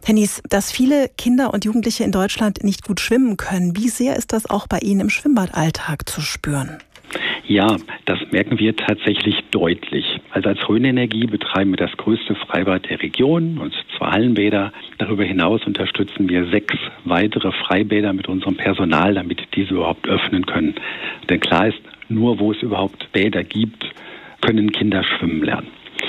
Herr Nies, dass viele Kinder und Jugendliche in Deutschland nicht gut schwimmen können, wie sehr ist das auch bei Ihnen im Schwimmbadalltag zu spüren? Ja, das merken wir tatsächlich deutlich. Also als Rhön-Energie betreiben wir das größte Freibad der Region und 2 Hallenbäder. Darüber hinaus unterstützen wir 6 weitere Freibäder mit unserem Personal, damit diese überhaupt öffnen können. Denn klar ist, nur wo es überhaupt Bäder gibt, können Kinder schwimmen lernen.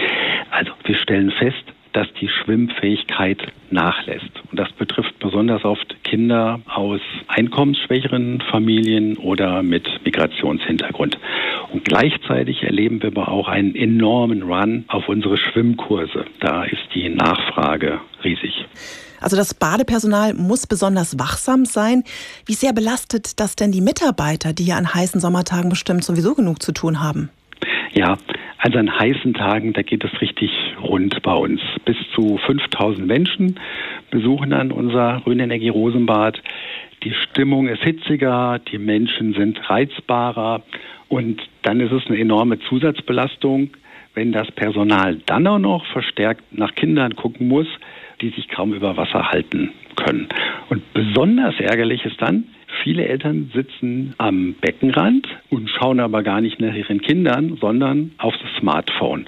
Also wir stellen fest, dass die Schwimmfähigkeit nachlässt. Und das betrifft besonders oft Kinder aus einkommensschwächeren Familien oder mit Migrationshintergrund. Und gleichzeitig erleben wir aber auch einen enormen Run auf unsere Schwimmkurse. Da ist die Nachfrage riesig. Also das Badepersonal muss besonders wachsam sein. Wie sehr belastet das denn die Mitarbeiter, die ja an heißen Sommertagen bestimmt sowieso genug zu tun haben? Ja, also an heißen Tagen, da geht es richtig rund bei uns. Bis zu 5000 Menschen besuchen dann unser Rhön-Energie Rosenbad. Die Stimmung ist hitziger, die Menschen sind reizbarer und dann ist es eine enorme Zusatzbelastung, wenn das Personal dann auch noch verstärkt nach Kindern gucken muss, die sich kaum über Wasser halten können. Und besonders ärgerlich ist dann, viele Eltern sitzen am Beckenrand und schauen aber gar nicht nach ihren Kindern, sondern auf das Smartphone.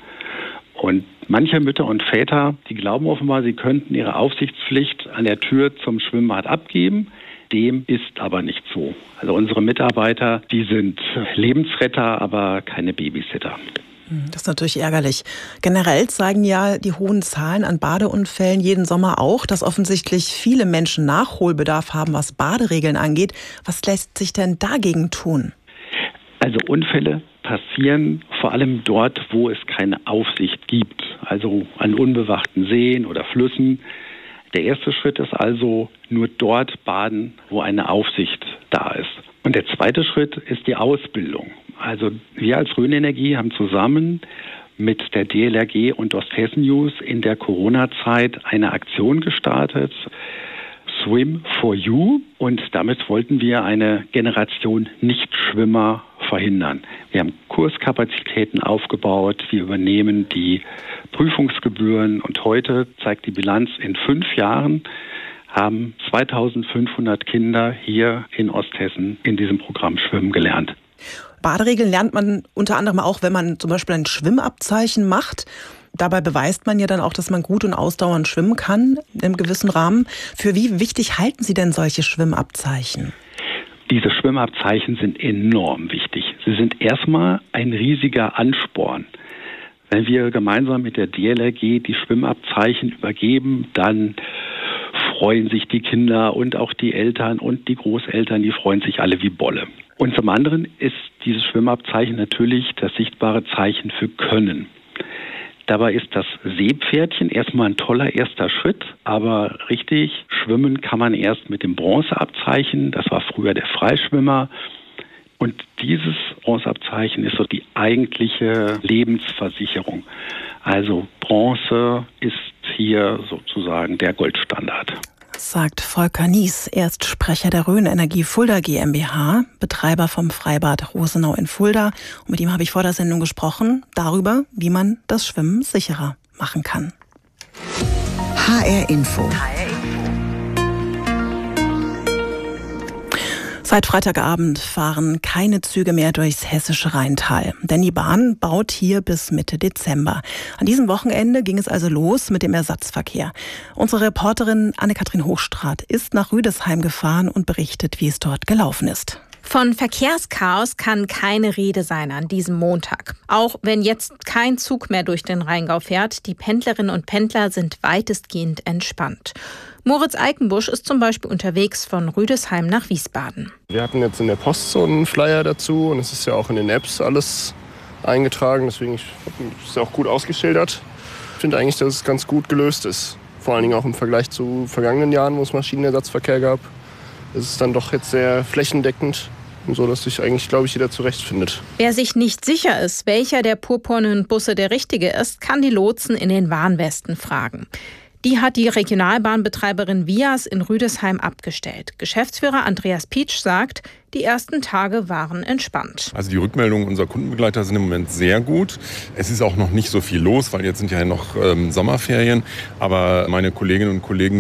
Und manche Mütter und Väter, die glauben offenbar, sie könnten ihre Aufsichtspflicht an der Tür zum Schwimmbad abgeben. Dem ist aber nicht so. Also unsere Mitarbeiter, die sind Lebensretter, aber keine Babysitter. Das ist natürlich ärgerlich. Generell zeigen ja die hohen Zahlen an Badeunfällen jeden Sommer auch, dass offensichtlich viele Menschen Nachholbedarf haben, was Baderegeln angeht. Was lässt sich denn dagegen tun? Also Unfälle passieren vor allem dort, wo es keine Aufsicht gibt, also an unbewachten Seen oder Flüssen. Der erste Schritt ist also nur dort baden, wo eine Aufsicht da ist. Und der zweite Schritt ist die Ausbildung. Also wir als Rhön-Energie haben zusammen mit der DLRG und Osthessen News in der Corona-Zeit eine Aktion gestartet, Swim for You. Und damit wollten wir eine Generation Nichtschwimmer verhindern. Wir haben Kurskapazitäten aufgebaut, wir übernehmen die Prüfungsgebühren und heute zeigt die Bilanz, in 5 Jahren haben 2500 Kinder hier in Osthessen in diesem Programm schwimmen gelernt. Baderegeln lernt man unter anderem auch, wenn man zum Beispiel ein Schwimmabzeichen macht. Dabei beweist man ja dann auch, dass man gut und ausdauernd schwimmen kann, im gewissen Rahmen. Für wie wichtig halten Sie denn solche Schwimmabzeichen? Diese Schwimmabzeichen sind enorm wichtig. Sie sind erstmal ein riesiger Ansporn. Wenn wir gemeinsam mit der DLRG die Schwimmabzeichen übergeben, dann freuen sich die Kinder und auch die Eltern und die Großeltern, die freuen sich alle wie Bolle. Und zum anderen ist dieses Schwimmabzeichen natürlich das sichtbare Zeichen für Können. Dabei ist das Seepferdchen erstmal ein toller erster Schritt, aber richtig schwimmen kann man erst mit dem Bronzeabzeichen. Das war früher der Freischwimmer. Und dieses Bronzeabzeichen ist so die eigentliche Lebensversicherung. Also Bronze ist hier sozusagen der Goldstandard. Sagt Volker Nies. Er ist Sprecher der Rhön-Energie Fulda GmbH, Betreiber vom Freibad Rosenau in Fulda. Und mit ihm habe ich vor der Sendung gesprochen, darüber, wie man das Schwimmen sicherer machen kann. HR Info. Seit Freitagabend fahren keine Züge mehr durchs hessische Rheintal. Denn die Bahn baut hier bis Mitte Dezember. An diesem Wochenende ging es also los mit dem Ersatzverkehr. Unsere Reporterin Anne-Kathrin Hochstraat ist nach Rüdesheim gefahren und berichtet, wie es dort gelaufen ist. Von Verkehrschaos kann keine Rede sein an diesem Montag. Auch wenn jetzt kein Zug mehr durch den Rheingau fährt, die Pendlerinnen und Pendler sind weitestgehend entspannt. Moritz Eikenbusch ist zum Beispiel unterwegs von Rüdesheim nach Wiesbaden. Wir hatten jetzt in der Post so einen Flyer dazu und es ist ja auch in den Apps alles eingetragen, deswegen ist es auch gut ausgeschildert. Ich finde eigentlich, dass es ganz gut gelöst ist. Vor allen Dingen auch im Vergleich zu vergangenen Jahren, wo es Maschinenersatzverkehr gab. Es ist dann doch jetzt sehr flächendeckend, so dass sich eigentlich, glaube ich, jeder zurechtfindet. Wer sich nicht sicher ist, welcher der purpurnen Busse der richtige ist, kann die Lotsen in den Warnwesten fragen. Die hat die Regionalbahnbetreiberin Vias in Rüdesheim abgestellt. Geschäftsführer Andreas Pietsch sagt, die ersten Tage waren entspannt. Also die Rückmeldungen unserer Kundenbegleiter sind im Moment sehr gut. Es ist auch noch nicht so viel los, weil jetzt sind ja noch Sommerferien. Aber meine Kolleginnen und Kollegen